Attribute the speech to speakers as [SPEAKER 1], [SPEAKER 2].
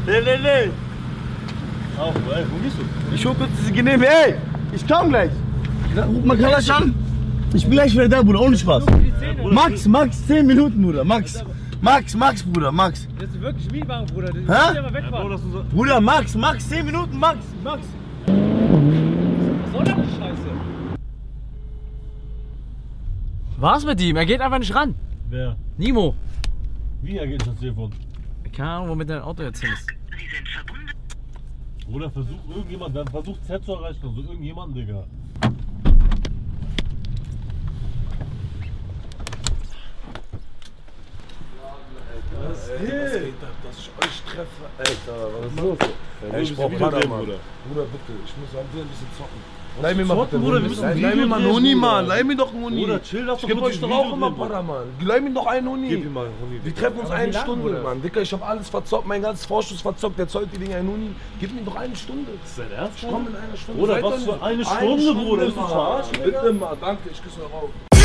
[SPEAKER 1] Nee.
[SPEAKER 2] Ach, ey, wo gehst du?
[SPEAKER 1] Ich hol kurz diese Genehme, ey! Ich komm gleich! Ruf mal Kalasch an! Ich bin gleich wieder da, Bruder, ohne Spaß! Max, 10 Minuten, Bruder, Max, Bruder, Max!
[SPEAKER 3] Das ist wirklich Mietwagen, Bruder. Das
[SPEAKER 1] Hä?
[SPEAKER 3] ja mal wegfahren.
[SPEAKER 1] Bruder, Max, 10 Minuten, Max!
[SPEAKER 3] Was soll das die Scheiße? Was mit ihm? Er geht einfach nicht ran.
[SPEAKER 2] Wer?
[SPEAKER 3] Nimo.
[SPEAKER 2] Wie er geht das Telefon?
[SPEAKER 3] Keine Ahnung, womit dein Auto jetzt hin ist.
[SPEAKER 2] Oder versucht irgendjemand, dann versucht Z zu erreichen, also irgendjemanden, Digga.
[SPEAKER 4] Was geht ab, dass ich euch treffe? Alter, was ist los?
[SPEAKER 2] Ey,
[SPEAKER 4] Ich brauch Padermann. Bruder, bitte, ich muss am ein bisschen zocken. Leih mir mal bitte,
[SPEAKER 2] Bruder, wir müssen
[SPEAKER 4] leih mir mal einen Huni, Mann. Leih mir doch einen Huni.
[SPEAKER 2] Bruder, chill, lass
[SPEAKER 4] ich geb euch doch auch immer Padermann. Leih mir doch einen Huni.
[SPEAKER 2] Gib ihm mal einen Huni.
[SPEAKER 4] Wir treffen uns eine Stunde, Mann. Dicker, ich hab alles verzockt, mein ganzes Vorschuss verzockt. Der zollt die Dinger einen Huni. Gib mir doch eine Stunde.
[SPEAKER 2] Ist dein Ernst?
[SPEAKER 4] Ich komm in einer Stunde.
[SPEAKER 2] Bruder, was für eine Stunde, Bruder? Ist du verarschen?
[SPEAKER 4] Bitte mal, danke, ich küsse euch auf.